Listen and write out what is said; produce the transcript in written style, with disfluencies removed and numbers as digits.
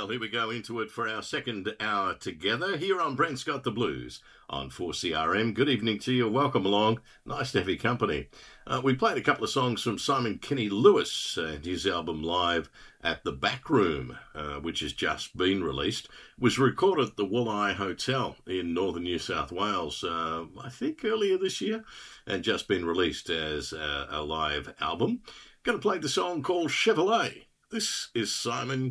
here we go into it for our second hour together here on Brent Scott the Blues on 4CRM. Good evening to you. Welcome along. Nice to have your company. We played a couple of songs from Simon Kenny Lewis and his album Live at the Back Room, which has just been released. Was recorded at the Woolleye Hotel in northern New South Wales, I think earlier this year, and just been released as a live album. Going to play the song called Chevrolet. This is Simon